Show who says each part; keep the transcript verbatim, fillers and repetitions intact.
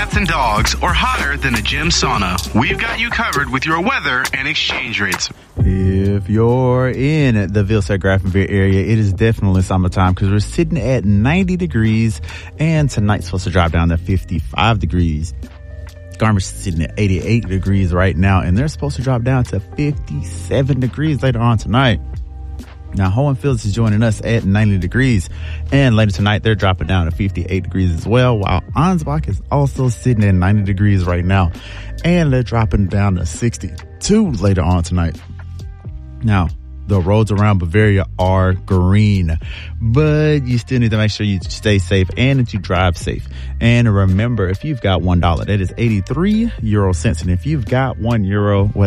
Speaker 1: cats and dogs, or hotter than a gym sauna, we've got you covered with your weather and exchange rates.
Speaker 2: If you're in the Vilsack Graftonville area, it is definitely summertime because we're sitting at ninety degrees, and tonight's supposed to drop down to fifty-five degrees. Garmisch is sitting at eighty-eight degrees right now, and they're supposed to drop down to fifty-seven degrees later on tonight. Now, Hohenfels is joining us at ninety degrees, and later tonight they're dropping down to fifty-eight degrees as well, while Ansbach is also sitting at ninety degrees right now, and they're dropping down to sixty-two later on tonight. Now, the roads around Bavaria are green, but you still need to make sure you stay safe and that you drive safe. And remember, if you've got one dollar, that is eighty-three euro cents. And if you've got one euro, well,